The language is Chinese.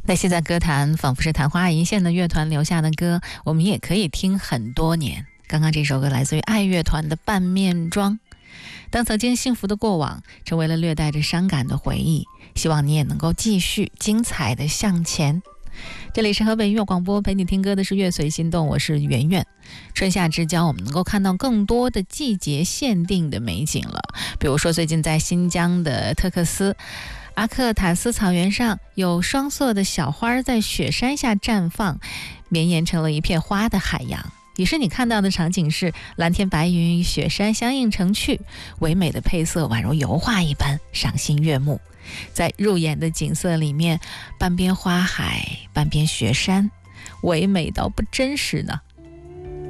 那现在歌坛仿佛是昙花一现的乐团留下的歌，我们也可以听很多年。刚刚这首歌来自于爱乐团的《半面妆》。当曾经幸福的过往成为了略带着伤感的回忆，希望你也能够继续精彩的向前。这里是河北音乐广播，陪你听歌的是乐随心动，我是圆圆。春夏之交，我们能够看到更多的季节限定的美景了。比如说最近在新疆的特克斯阿克塔斯草原上，有双色的小花在雪山下绽放，绵延成了一片花的海洋。于是你看到的场景是蓝天白云与雪山相映成趣，唯美的配色宛如油画一般赏心悦目。在入眼的景色里面，半边花海，半边雪山，唯美到不真实呢。